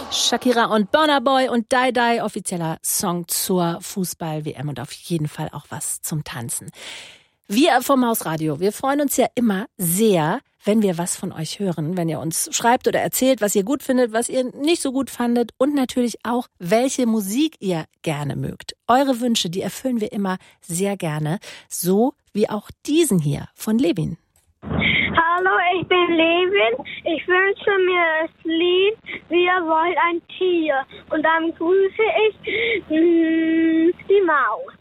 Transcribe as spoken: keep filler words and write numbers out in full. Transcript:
Shakira und Burna Boy und Die Die, offizieller Song zur Fußball-W M und auf jeden Fall auch was zum Tanzen. Wir vom Hausradio, wir freuen uns ja immer sehr, wenn wir was von euch hören, wenn ihr uns schreibt oder erzählt, was ihr gut findet, was ihr nicht so gut fandet und natürlich auch, welche Musik ihr gerne mögt. Eure Wünsche, die erfüllen wir immer sehr gerne, so wie auch diesen hier von Levin. Hallo, ich bin Levin. Ich wünsche mir das Lied Wir wollen ein Tier. Und dann grüße ich mh, die Maus.